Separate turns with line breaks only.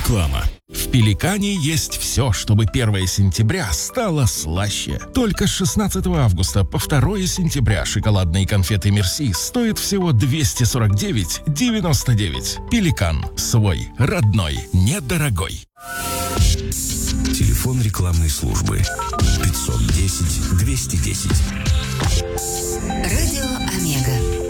Реклама. В «Пеликане» есть все, чтобы 1 сентября стало слаще. Только с 16 августа по 2 сентября шоколадные конфеты «Мерси» стоят всего 249,99. «Пеликан» – свой, родной, недорогой.
Телефон рекламной службы 510 210.
Радио Омега.